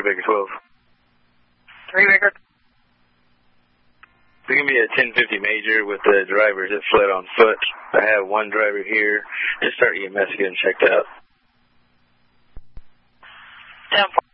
Baker 12. 3 Baker. There can be a 1050 major with the drivers that fled on foot. I have one driver here. Just start EMS getting checked out. 10-4.